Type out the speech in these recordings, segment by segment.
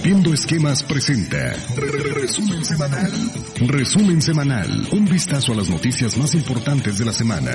Rompiendo Esquemas presenta Resumen Semanal. Resumen Semanal, un vistazo a las noticias más importantes de la semana.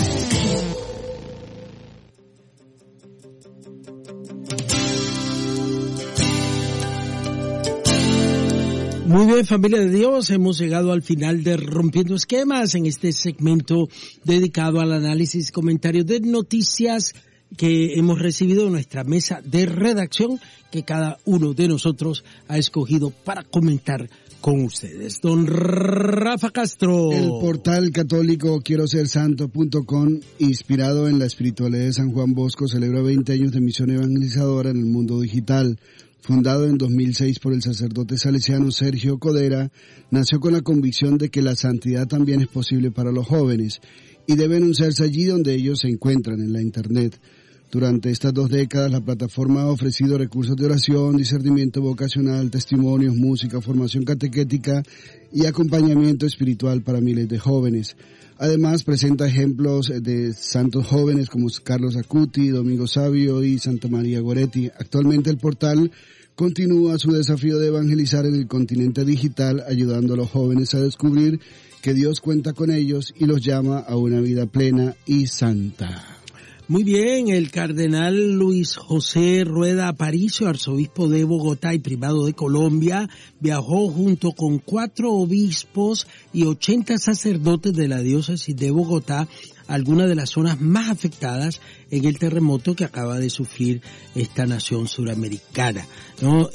Muy bien, familia de Dios, hemos llegado al final de Rompiendo Esquemas en este segmento dedicado al análisis y comentario de noticias que hemos recibido en nuestra mesa de redacción que cada uno de nosotros ha escogido para comentar con ustedes. Don Rafa Castro. El portal católico quierosersanto.com, inspirado en la espiritualidad de San Juan Bosco, celebra 20 años de misión evangelizadora en el mundo digital. Fundado en 2006 por el sacerdote salesiano Sergio Codera, nació con la convicción de que la santidad también es posible para los jóvenes y debe anunciarse allí donde ellos se encuentran, en la Internet. Durante estas 2 décadas, la plataforma ha ofrecido recursos de oración, discernimiento vocacional, testimonios, música, formación catequética y acompañamiento espiritual para miles de jóvenes. Además, presenta ejemplos de santos jóvenes como Carlos Acuti, Domingo Savio y Santa María Goretti. Actualmente el portal continúa su desafío de evangelizar en el continente digital, ayudando a los jóvenes a descubrir que Dios cuenta con ellos y los llama a una vida plena y santa. Muy bien, el cardenal Luis José Rueda Aparicio, arzobispo de Bogotá y primado de Colombia, viajó junto con 4 obispos y 80 sacerdotes de la diócesis de Bogotá a algunas de las zonas más afectadas en el terremoto que acaba de sufrir esta nación suramericana, ¿no?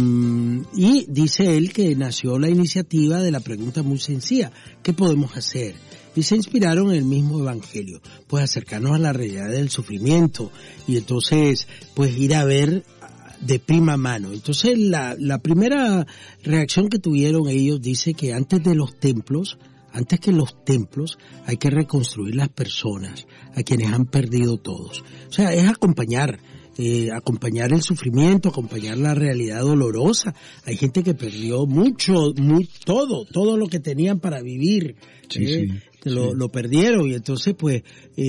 Y dice él que nació la iniciativa de la pregunta muy sencilla: ¿qué podemos hacer? Y se inspiraron en el mismo evangelio, pues acercarnos a la realidad del sufrimiento y entonces pues ir a ver de prima mano. Entonces la primera reacción que tuvieron ellos dice que antes que los templos hay que reconstruir las personas, a quienes han perdido todos. O sea, es acompañar el sufrimiento, acompañar la realidad dolorosa. Hay gente que perdió todo lo que tenían para vivir. Lo perdieron y entonces pues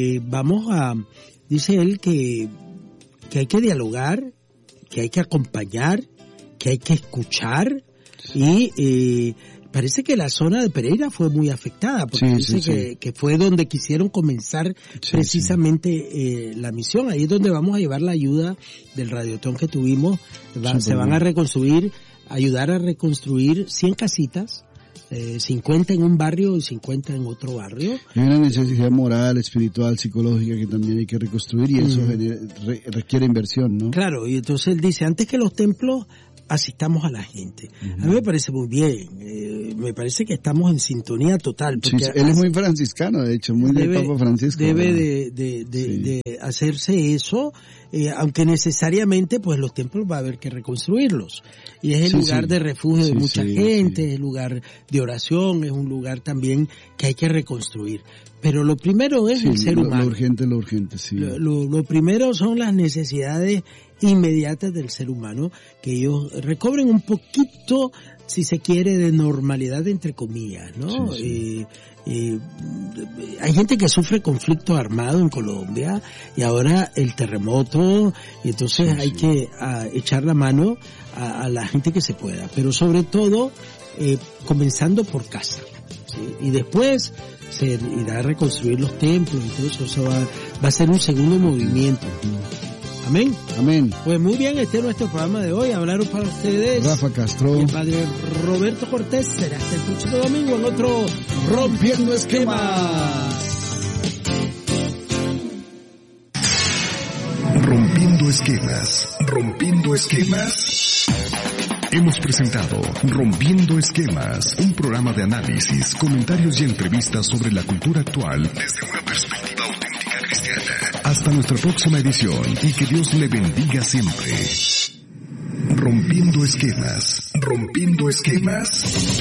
dice él que hay que dialogar, que hay que acompañar, que hay que escuchar y parece que la zona de Pereira fue muy afectada, porque dice que fue donde quisieron comenzar precisamente la misión. Ahí es donde vamos a llevar la ayuda del radiotón que tuvimos. Se van a ayudar a reconstruir 100 casitas, 50 en un barrio y 50 en otro barrio. Hay una necesidad moral, espiritual, psicológica que también hay que reconstruir y eso requiere inversión, ¿no? Claro, y entonces él dice, antes que los templos, asistamos a la gente. A mí me parece muy bien, me parece que estamos en sintonía total. Porque él es muy franciscano, de hecho, muy del Papa Francisco. Debe de hacerse eso, aunque necesariamente pues los templos va a haber que reconstruirlos. Y es el lugar de refugio de mucha gente, es el lugar de oración, es un lugar también que hay que reconstruir. Pero lo primero es el ser humano. Lo urgente, sí. Lo primero son las necesidades inmediatas del ser humano, que ellos recobren un poquito, si se quiere, de normalidad, entre comillas, ¿no? Hay gente que sufre conflicto armado en Colombia y ahora el terremoto, y entonces hay que echar la mano a la gente que se pueda, pero sobre todo comenzando por casa, ¿sí? Y después se irá a reconstruir los templos y todo eso va a ser un segundo movimiento. Amén. Amén. Pues muy bien, este es nuestro programa de hoy. Hablaron para ustedes Rafa Castro y el padre Roberto Cortés. Será hasta el próximo domingo en otro Rompiendo Esquemas. Rompiendo Esquemas. Rompiendo Esquemas. Hemos presentado Rompiendo Esquemas, un programa de análisis, comentarios y entrevistas sobre la cultura actual desde una perspectiva auténtica cristiana. Hasta nuestra próxima edición y que Dios le bendiga siempre. Rompiendo Esquemas. Rompiendo Esquemas.